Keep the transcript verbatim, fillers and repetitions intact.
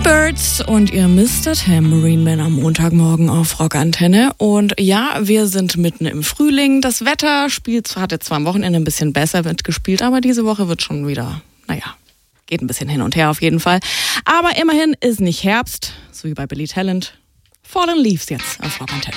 Birds und ihr Mister Tambourine Man am Montagmorgen auf Rockantenne. Und ja, wir sind mitten im Frühling. Das Wetter spielt, hat jetzt zwar am Wochenende ein bisschen besser mitgespielt, aber diese Woche wird schon wieder, naja, geht ein bisschen hin und her auf jeden Fall. Aber immerhin ist nicht Herbst, so wie bei Billy Talent. Fallen Leaves jetzt auf Rockantenne.